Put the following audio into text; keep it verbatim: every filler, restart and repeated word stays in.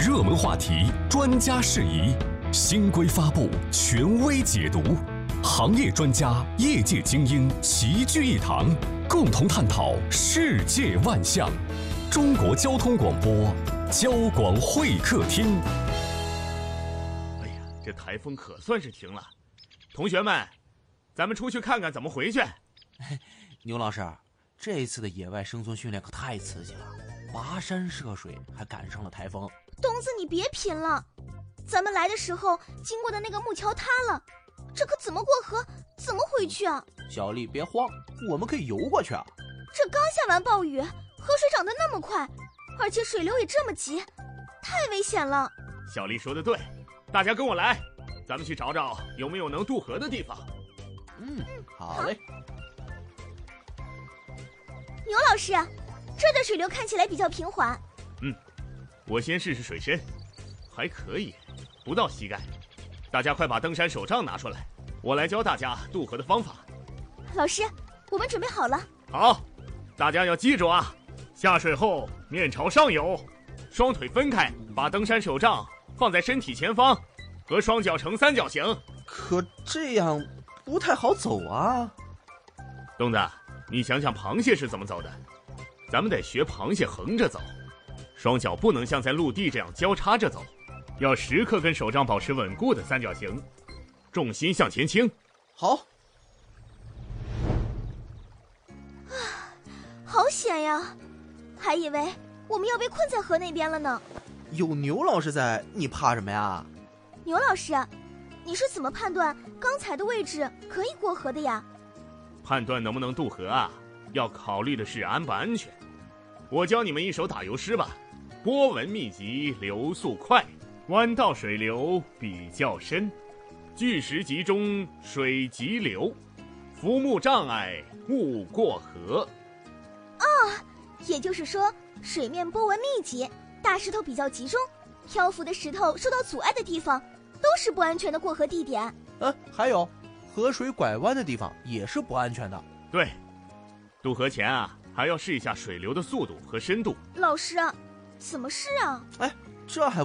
热门话题，专家释疑，新规发布，权威解读，行业专家、业界精英齐聚一堂，共同探讨世界万象。中国交通广播，交广会客厅。 哎呀，这台风可算是停了，同学们，咱们出去看看怎么回去。 牛老师，这次的野外生存训练可太刺激了，跋山涉水，还赶上了台风。 东子，你别贫了，咱们来的时候经过的那个木桥塌了，这可怎么过河，怎么回去啊？ 小丽别慌，我们可以游过去啊。 这刚下完暴雨，河水涨得那么快，而且水流也这么急，太危险了。 小丽说的对，大家跟我来，咱们去找找有没有能渡河的地方。 嗯，好嘞。 牛老师，这儿的水流看起来比较平缓。 嗯，我先试试水深，还可以，不到膝盖。大家快把登山手杖拿出来，我来教大家渡河的方法。 老师，我们准备好了。 好，大家要记住啊，下水后面朝上游，双腿分开，把登山手杖放在身体前方，和双脚成三角形。 可这样不太好走啊。 东子，你想想螃蟹是怎么走的？咱们得学螃蟹横着走，双脚不能像在陆地这样交叉着走，要时刻跟手杖保持稳固的三角形，重心向前倾。 好。 啊，好险呀！还以为我们要被困在河那边了呢。 有牛老师在，你怕什么呀？ 牛老师，你是怎么判断刚才的位置可以过河的呀？ 判断能不能渡河啊，要考虑的是安不安全。我教你们一首打油诗吧：波纹密集，流速快，弯道水流比较深，巨石集中，水急流，浮木障碍，勿过河。 啊，也就是说，水面波纹密集，大石头比较集中，漂浮的石头受到阻碍的地方，都是不安全的过河地点。 呃，还有，河水拐弯的地方也是不安全的。 对，渡河前啊，还要试一下水流的速度和深度。 老师，怎么试啊？ 哎，这还不